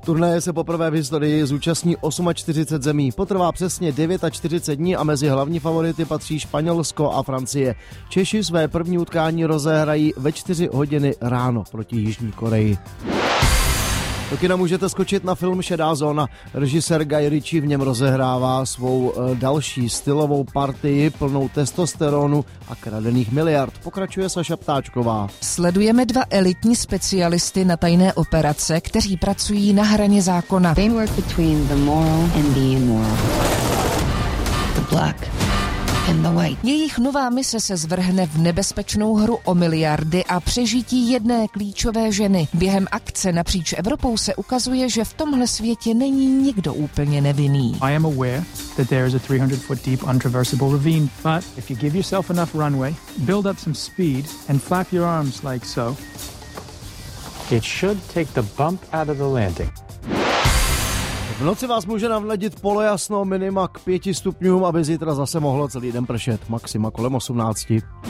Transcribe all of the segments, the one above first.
Turnaje se poprvé v historii zúčastní 48 zemí. Potrvá přesně 49 dní a mezi hlavní favority patří Španělsko a Francie. Češi své první utkání rozehrají ve 4 hodiny ráno proti Jižní Koreji. Do kina můžete skočit na film Šedá zóna. Režisér Guy Ritchie v něm rozehrává svou další stylovou partii plnou testosteronu a kradených miliard. Pokračuje Saša Ptáčková. Sledujeme 2 elitní specialisty na tajné operace, kteří pracují na hraně zákona. They work between the moral and the immoral. The black and the white. Jejich nová mise se zvrhne v nebezpečnou hru o miliardy a přežití jedné klíčové ženy. Během akce napříč Evropou se ukazuje, že v tomhle světě není nikdo úplně nevinný. I am aware that there is a 300-foot deep untraversable ravine, but if you give yourself enough runway, build up some speed and flap your arms like so, it should take the bump out of the landing. V noci vás může navnadit polojasno, minima k 5 stupňům, aby zítra zase mohlo celý den pršet. Maxima kolem 18.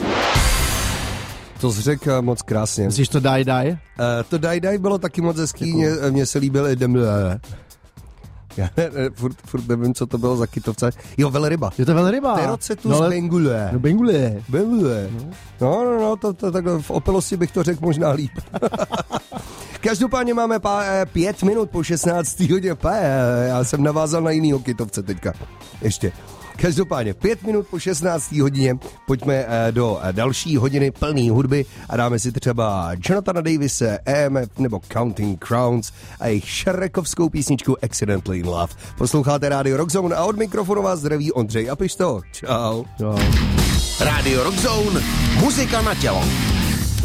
To jsi řekl moc krásně. Myslíš to die? To die bylo taky moc hezký, mně se líbil i Demle. Já furt nevím, co to bylo za kytovce. Jo, velryba. Je to velryba. Terocetus bengule. No bengule. No, to takhle v opelosti bych to řekl možná líp. Každopádně máme 5 minut po 16. hodině. Já jsem navázal na jinýho kytovce teďka. Ještě. Každopádně 5 minut po 16. hodině pojďme do další hodiny plný hudby a dáme si třeba Jonathana Davise, EMF nebo Counting Crowns a jejich šrekovskou písničku Accidentally in Love. Posloucháte Rádio Rockzone a od mikrofonu vás zdraví Ondřej a Pištoch. Čau. Rádio Rockzone, muzika na tělo.